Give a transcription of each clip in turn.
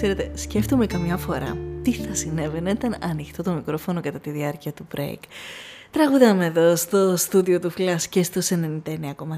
Ξέρετε, σκέφτομαι καμιά φορά τι θα συνέβαινε ήταν ανοιχτό το μικρόφωνο κατά τη διάρκεια του break. Τραγουδάμε εδώ στο στούντιο του Flash και στους 99,4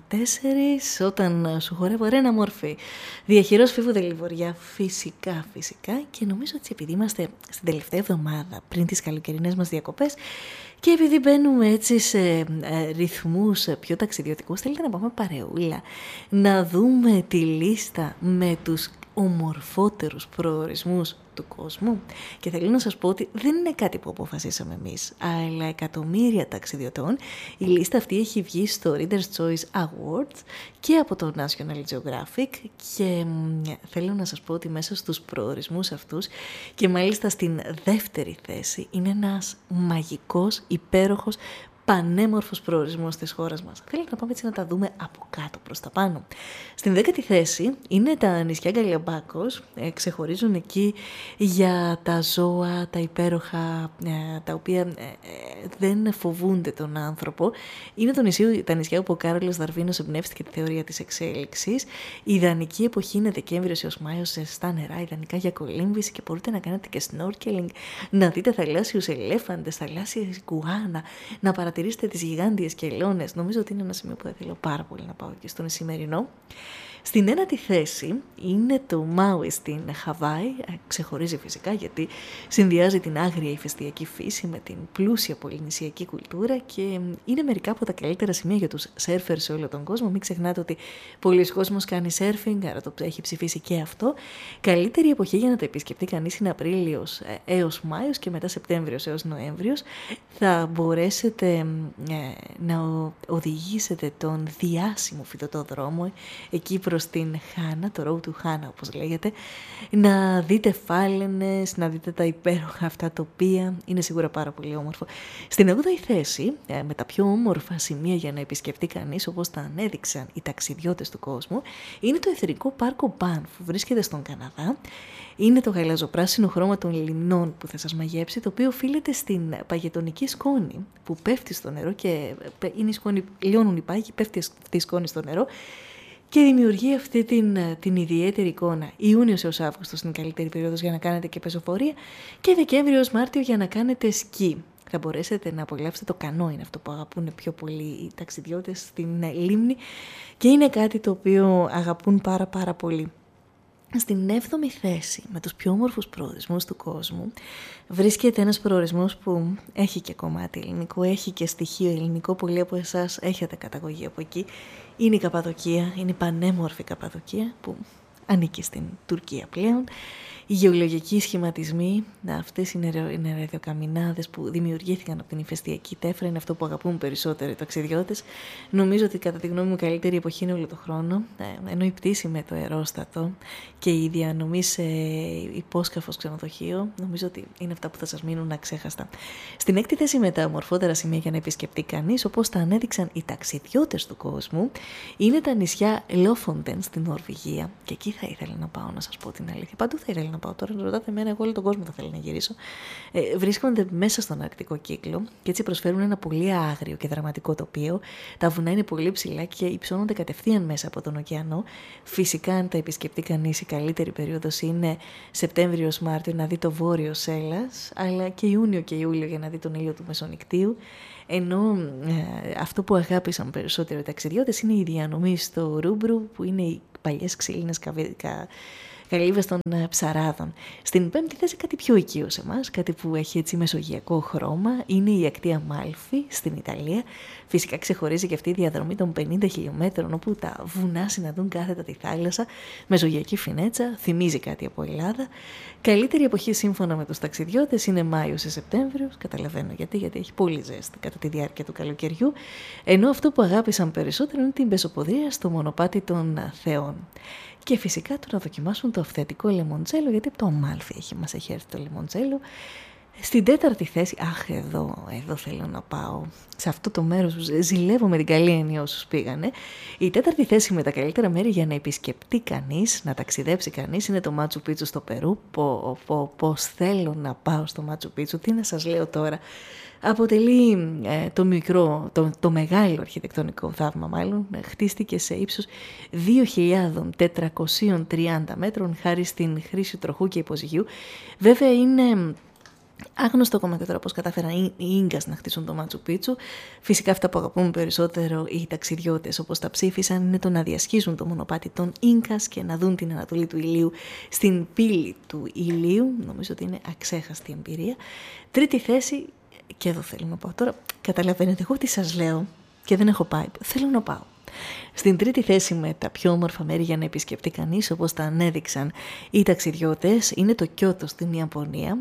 όταν σου χορεύω Ρένα Μόρφη. Διαχειρός Φίβου Δελιβοριά, φυσικά και νομίζω ότι επειδή είμαστε στην τελευταία εβδομάδα πριν τις καλοκαιρινές μας διακοπές και επειδή μπαίνουμε έτσι σε ρυθμούς πιο ταξιδιωτικούς, θέλετε να πάμε παρεούλα, να δούμε τη λίστα με τους ομορφότερους προορισμούς του κόσμου. Και θέλω να σας πω ότι δεν είναι κάτι που αποφασίσαμε εμείς, αλλά εκατομμύρια ταξιδιωτών. Η λίστα αυτή έχει βγει στο Reader's Choice Awards και από το National Geographic και θέλω να σας πω ότι μέσα στους προορισμούς αυτούς και μάλιστα στην δεύτερη θέση είναι ένας μαγικός, υπέροχος, πανέμορφος προορισμός της χώρας μας. Θέλω να πάμε έτσι να τα δούμε από κάτω προς τα πάνω. Στην 10η θέση είναι τα νησιά Γκαλιαμπάκος. Ξεχωρίζουν εκεί για τα ζώα, τα υπέροχα, τα οποία δεν φοβούνται τον άνθρωπο. Είναι τα νησιά όπου ο Κάρολος Δαρβίνος εμπνεύστηκε τη θεωρία της εξέλιξης. Η ιδανική εποχή είναι Δεκέμβριος έως Μάιος, ζεστά νερά, ιδανικά για κολύμβηση και μπορείτε να κάνετε και snorkeling, να δείτε θαλάσσιους ελέφαντες, θαλάσσια γκουάνα, να παρατηρήσετε τις γιγάντιες κελώνες. Νομίζω ότι είναι ένα σημείο που θα θέλω πάρα πολύ να πάω και στον Ισημερινό. Στην 1η θέση είναι το Μάουι στην Χαβάη. Ξεχωρίζει φυσικά γιατί συνδυάζει την άγρια ηφαιστειακή φύση με την πλούσια πολυνησιακή κουλτούρα και είναι μερικά από τα καλύτερα σημεία για τους σέρφερ σε όλο τον κόσμο. Μην ξεχνάτε ότι πολλοί κόσμος κάνει σέρφινγκ, άρα το έχει ψηφίσει και αυτό. Καλύτερη εποχή για να το επισκεφτεί κανείς είναι Απρίλιος έως Μάιος και μετά Σεπτέμβριος έως Νοέμβριος. Θα μπορέσετε να οδηγήσετε τον διάσημο φυτοτόδρομο εκεί προς την Χάνα, το Road to Hana όπως λέγεται, να δείτε φάλαινες, να δείτε τα υπέροχα αυτά τοπία, είναι σίγουρα πάρα πολύ όμορφο. Στην 8η θέση, με τα πιο όμορφα σημεία για να επισκεφτεί κανείς, όπως τα ανέδειξαν οι ταξιδιώτες του κόσμου, είναι το Εθνικό Πάρκο Μπάνφ, που βρίσκεται στον Καναδά. Είναι το γαλαζοπράσινο χρώμα των λιμνών που θα σας μαγέψει, το οποίο οφείλεται στην παγετονική σκόνη που πέφτει στο νερό και είναι η σκόνη, λιώνουν οι πάγοι, πέφτει αυτή η σκόνη στο νερό και δημιουργεί αυτή την ιδιαίτερη εικόνα. Ιούνιος έως Αύγουστος είναι η καλύτερη περίοδος για να κάνετε και πεζοφορία και Δεκέμβριο έως Μάρτιο για να κάνετε σκι. Θα μπορέσετε να απολαύσετε το κανό, είναι αυτό που αγαπούν πιο πολύ οι ταξιδιώτες στην λίμνη και είναι κάτι το οποίο αγαπούν πάρα πολύ. Στην 7η θέση, με τους πιο όμορφους προορισμούς του κόσμου, βρίσκεται ένας προορισμός που έχει και κομμάτι ελληνικό, έχει και στοιχείο ελληνικό. Πολλοί από εσάς έχετε καταγωγή από εκεί. Είναι η Καπαδοκία, είναι η πανέμορφη Καπαδοκία που ανήκει στην Τουρκία πλέον. Οι γεωλογικοί σχηματισμοί, αυτές οι νεραϊδοκαμινάδες που δημιουργήθηκαν από την ηφαιστειακή τέφρα, είναι αυτό που αγαπούν περισσότερο οι ταξιδιώτες. Νομίζω ότι κατά τη γνώμη μου καλύτερη εποχή είναι όλο το χρόνο, ενώ η πτήση με το αερόστατο και η διανομή σε υπόσκαφος ξενοδοχείο, νομίζω ότι είναι αυτά που θα σας μείνουν αξέχαστα. Στην 6η θέση με τα ομορφότερα σημεία για να επισκεφτεί κανείς, όπως τα ανέδειξαν οι ταξιδιώτες του κόσμου, είναι τα νησιά Λόφοντεν στην Νορβηγία. Και εκεί θα ήθελα να πάω, να σας πω την αλήθεια. Παντού θα ήθελα να πάω. Τώρα ρωτάτε εμένα, εγώ όλο τον κόσμο θα θέλω να γυρίσω. Βρίσκονται μέσα στον αρκτικό κύκλο και έτσι προσφέρουν ένα πολύ άγριο και δραματικό τοπίο. Τα βουνά είναι πολύ ψηλά και υψώνονται κατευθείαν μέσα από τον ωκεανό. Φυσικά, αν τα επισκεφτεί κανείς, η καλύτερη περίοδος είναι Σεπτέμβριος-Μάρτιο να δει το βόρειο Σέλλας, αλλά και Ιούνιο και Ιούλιο για να δει τον ήλιο του Μεσονικτίου. Ενώ αυτό που αγάπησαν περισσότερο οι ταξιδιώτες είναι η διανομή στο Ρούμπρου, που είναι οι παλιές ξύλινες καλύβες των ψαράδων. Στην 5η θέση κάτι πιο οικείο σε εμάς, κάτι που έχει έτσι μεσογειακό χρώμα, είναι η ακτή Αμάλφη στην Ιταλία. Φυσικά ξεχωρίζει και αυτή η διαδρομή των 50 χιλιόμετρων, όπου τα βουνά συναντούν κάθετα τη θάλασσα, μεσογειακή φινέτσα, θυμίζει κάτι από Ελλάδα. Καλύτερη εποχή σύμφωνα με τους ταξιδιώτες είναι Μάιος σε Σεπτέμβριο, καταλαβαίνω γιατί έχει πολύ ζέστη κατά τη διάρκεια του καλοκαιριού, ενώ αυτό που αγάπησαν περισσότερο είναι την πεζοποδία στο μονοπάτι των Θεών. Και φυσικά το να δοκιμάσουν το αυθεντικό λεμοντζέλο, γιατί από το Αμάλφι μας έχει έρθει το λεμοντζέλο. Στην τέταρτη θέση, εδώ θέλω να πάω, σε αυτό το μέρος που ζηλεύω με την καλή έννοια όσους πήγανε. Η τέταρτη θέση με τα καλύτερα μέρη για να επισκεπτεί κανείς, να ταξιδέψει κανείς, είναι το Μάτσου Πίτσου στο Περού. Πώς θέλω να πάω στο Μάτσου Πίτσου, τι να σας λέω τώρα. Αποτελεί το μεγάλο αρχιτεκτονικό θαύμα μάλλον, χτίστηκε σε ύψος 2.430 μέτρων χάρη στην χρήση τροχού και υποζυγίου. Βέβαια είναι άγνωστο ακόμα και τώρα πώς κατάφεραν οι Ίνκας να χτίσουν το Μάτσου Πίτσου. Φυσικά αυτά που αγαπούν περισσότερο οι ταξιδιώτες όπως τα ψήφισαν είναι το να διασχίζουν το μονοπάτι των Ίνκας και να δουν την ανατολή του ηλίου στην πύλη του ηλίου. Νομίζω ότι είναι αξέχαστη εμπειρία. Τρίτη θέση, και εδώ θέλω να πάω τώρα. Καταλαβαίνετε εγώ τι σας λέω και δεν έχω πάει. Θέλω να πάω. Στην τρίτη θέση με τα πιο όμορφα μέρη για να επισκεφτεί κανείς, όπως τα ανέδειξαν οι ταξιδιώτες, είναι το Κιώτο στην Ιαπωνία.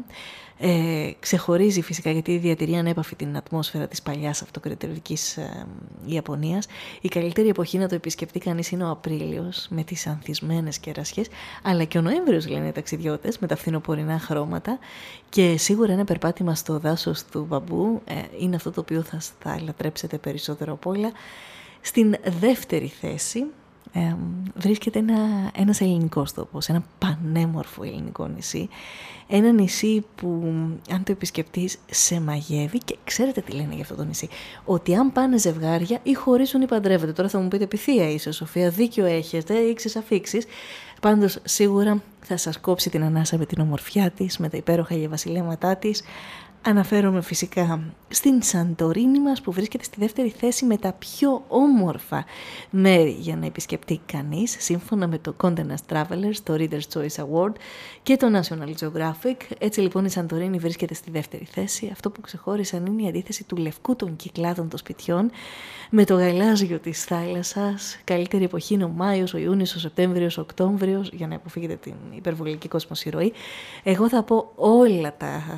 Ξεχωρίζει φυσικά γιατί διατηρεί ανέπαφη την ατμόσφαιρα της παλιάς αυτοκρατορικής Ιαπωνίας. Η καλύτερη εποχή να το επισκεφτεί κανείς είναι ο Απρίλιος με τις ανθισμένες κερασιές, αλλά και ο Νοέμβριος λένε οι ταξιδιώτες με τα φθινοπορεινά χρώματα, και σίγουρα ένα περπάτημα στο δάσος του μπαμπού είναι αυτό το οποίο θα λατρέψετε περισσότερο απ' όλα. Στην δεύτερη θέση βρίσκεται ένας ελληνικός τόπος, ένα πανέμορφο ελληνικό νησί. Ένα νησί που αν το επισκεφτείς σε μαγεύει, και ξέρετε τι λένε για αυτό το νησί. Ότι αν πάνε ζευγάρια ή χωρίζουν ή παντρεύονται. Τώρα θα μου πείτε επιθεία είσαι Σοφία, δίκιο έχετε, ήξες αφήξεις. Πάντως σίγουρα θα σας κόψει την ανάσα με την ομορφιά της, με τα υπέροχα γευασιλέματά της. Αναφέρομαι φυσικά στην Σαντορίνη μας που βρίσκεται στη δεύτερη θέση με τα πιο όμορφα μέρη για να επισκεπτεί κανείς, σύμφωνα με το Condé Nast Travelers, το Reader's Choice Award και το National Geographic. Έτσι λοιπόν η Σαντορίνη βρίσκεται στη δεύτερη θέση. Αυτό που ξεχώρισαν είναι η αντίθεση του λευκού των κυκλάδων των σπιτιών με το γαλάζιο της θάλασσας. Καλύτερη εποχή είναι ο Μάιος, ο Ιούνιος, ο Σεπτέμβριος, ο Οκτώβριος, για να αποφύγετε την υπερβολική κοσμοσυρωή. Εγώ θα πω όλα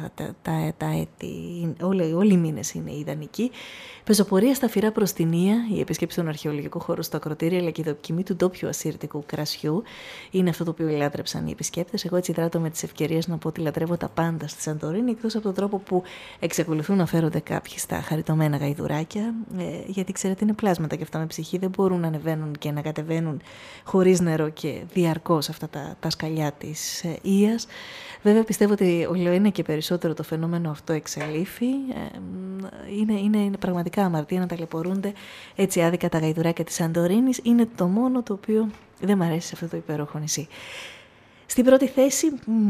τα έτη, όλοι οι μήνες είναι ιδανικοί. Πεζοπορία σταφυρά προς την Ία, η επίσκεψη των αρχαιολογικών χώρων στο ακροτήρι, αλλά και η δοκιμή του ντόπιου ασύρτικου κρασιού είναι αυτό το οποίο λάτρεψαν οι επισκέπτες. Εγώ έτσι δράτω με τις ευκαιρίες να πω ότι λατρεύω τα πάντα στη Σαντορίνη, εκτός από τον τρόπο που εξακολουθούν να φέρονται κάποιοι στα χαριτωμένα γαϊδουράκια, γιατί ξέρετε είναι πλάσματα και αυτά με ψυχή, δεν μπορούν να ανεβαίνουν και να κατεβαίνουν χωρίς νερό και διαρκώς αυτά τα σκαλιά της Ίας. Βέβαια πιστεύω ότι ολοένα και περισσότερο το φαινόμενο αυτό εξαλείφει. Είναι πραγματικά αμαρτία να ταλαιπωρούνται έτσι άδικα τα γαϊδουράκια της Σαντορίνης. Είναι το μόνο το οποίο δεν μ' αρέσει σε αυτό το υπέροχο νησί. Στην πρώτη θέση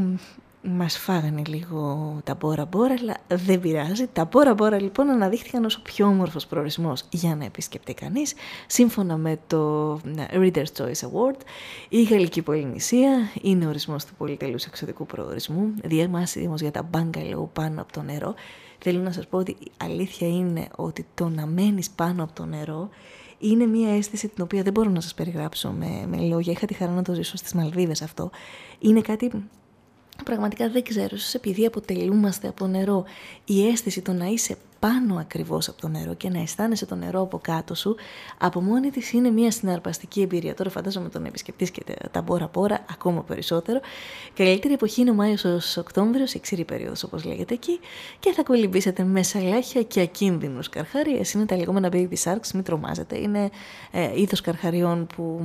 μας φάγανε λίγο τα Μπόρα Μπόρα, αλλά δεν πειράζει. Τα Μπόρα Μπόρα λοιπόν αναδείχθηκαν ως ο πιο όμορφος προορισμός για να επισκεφτεί κανείς. Σύμφωνα με το Reader's Choice Award, η Γαλλική Πολυνησία είναι ορισμός του πολυτελούς εξωτικού προορισμού, διαμάσιμος για τα μπάγκαλο πάνω από το νερό. Θέλω να σας πω ότι η αλήθεια είναι ότι το να μένεις πάνω από το νερό είναι μια αίσθηση την οποία δεν μπορώ να σας περιγράψω με λόγια. Είχα τη χαρά να το ζήσω στις Μαλδίβες αυτό. Είναι κάτι πραγματικά δεν ξέρω, ίσως επειδή αποτελούμαστε από νερό, η αίσθηση το να είσαι πάνω ακριβώς από το νερό και να αισθάνεσαι το νερό από κάτω σου, από μόνη της είναι μια συναρπαστική εμπειρία. Τώρα φαντάζομαι τον επισκεπτής και τα Μπόρα Μπόρα ακόμα περισσότερο. Καλύτερη εποχή είναι ο Μάιος ως Οκτώβριος, η ξηρή περίοδος όπως λέγεται εκεί, και θα κολυμπήσετε με σαλάχια και ακίνδυνους καρχαρίες. Είναι τα λεγόμενα baby sharks, μην τρομάζετε. Είναι είδος καρχαριών που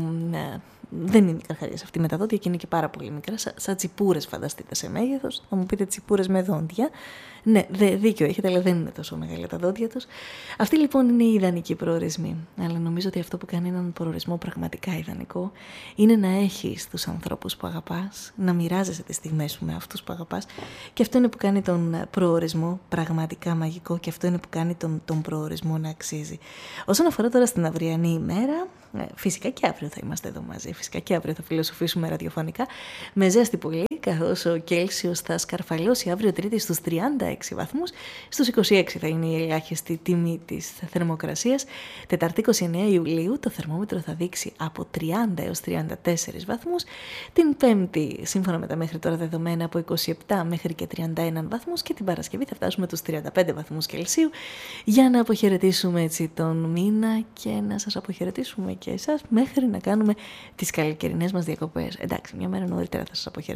δεν είναι οι καρχαρίες αυτοί με τα δόντια και είναι και πάρα πολύ μικρά, σαν τσιπούρες φανταστείτε σε μέγεθος. Θα μου πείτε τσιπούρες με δόντια. Ναι, δίκιο έχετε, αλλά δεν είναι τόσο μεγάλα τα δόντια τους. Αυτοί λοιπόν είναι οι ιδανικοί προορισμοί. Αλλά νομίζω ότι αυτό που κάνει έναν προορισμό πραγματικά ιδανικό είναι να έχεις τους ανθρώπους που αγαπάς, να μοιράζεσαι τις στιγμές σου με αυτούς που αγαπάς. Και αυτό είναι που κάνει τον προορισμό πραγματικά μαγικό και αυτό είναι που κάνει τον προορισμό να αξίζει. Όσον αφορά τώρα στην αυριανή ημέρα, φυσικά και αύριο θα είμαστε εδώ μαζί. Φυσικά και αύριο θα φιλοσοφήσουμε ραδιοφωνικά με ζέστη πολύ, καθώς ο Κέλσιος θα σκαρφαλώσει αύριο Τρίτη στους 36 βαθμούς, στους 26 θα είναι η ελάχιστη τιμή της θερμοκρασίας. Τετάρτη 29 Ιουλίου το θερμόμετρο θα δείξει από 30 έως 34 βαθμούς. Την Πέμπτη, σύμφωνα με τα μέχρι τώρα δεδομένα, από 27 μέχρι και 31 βαθμούς και την Παρασκευή θα φτάσουμε τους 35 βαθμούς Κελσίου για να αποχαιρετήσουμε έτσι τον μήνα και να σας αποχαιρετήσουμε και εσάς μέχρι να κάνουμε τις καλοκαιρινές μας διακοπές. Εντάξει, μια μέρα νωρίτερα θα σας αποχαιρετήσω, κλαίω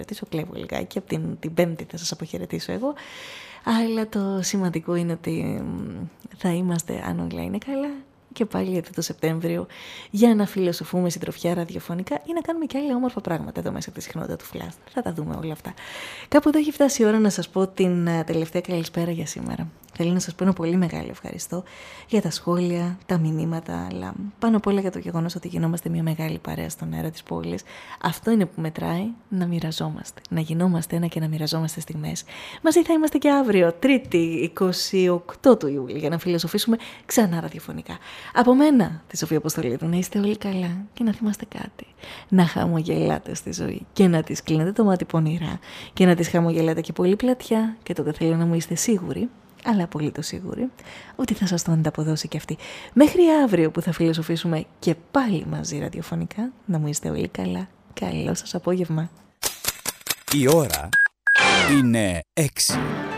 δουλεύω λιγάκι, από την Πέμπτη θα σας αποχαιρετήσω εγώ, αλλά το σημαντικό είναι ότι θα είμαστε, αν όλα είναι καλά, και πάλι εδώ το Σεπτέμβριο για να φιλοσοφούμε συντροφιά ραδιοφωνικά ή να κάνουμε και άλλα όμορφα πράγματα εδώ μέσα από τη συχνότητα του Flash. Θα τα δούμε όλα αυτά. Κάπου εδώ έχει φτάσει η ώρα να σας πω την τελευταία καλησπέρα για σήμερα. Θέλω να σας πω ένα πολύ μεγάλο ευχαριστώ για τα σχόλια, τα μηνύματα, αλλά πάνω απ' όλα για το γεγονός ότι γινόμαστε μια μεγάλη παρέα στον αέρα της πόλης. Αυτό είναι που μετράει, να μοιραζόμαστε. Να γινόμαστε ένα και να μοιραζόμαστε στιγμές. Μαζί θα είμαστε και αύριο, Τρίτη, 28 του Ιούλη, για να φιλοσοφήσουμε ξανά ραδιοφωνικά. Από μένα, τη Σοφία Αποστολίδου, να είστε όλοι καλά και να θυμάστε κάτι. Να χαμογελάτε στη ζωή και να τις κλείνετε το μάτι πονηρά και να τις χαμογελάτε και πολύ πλατιά, και τότε θέλω να μου είστε σίγουροι, αλλά απολύτως σίγουροι, ότι θα σας το ανταποδώσει και αυτή. Μέχρι αύριο που θα φιλοσοφήσουμε και πάλι μαζί ραδιοφωνικά, να μου είστε όλοι καλά. Καλό σας απόγευμα. Η ώρα είναι 6.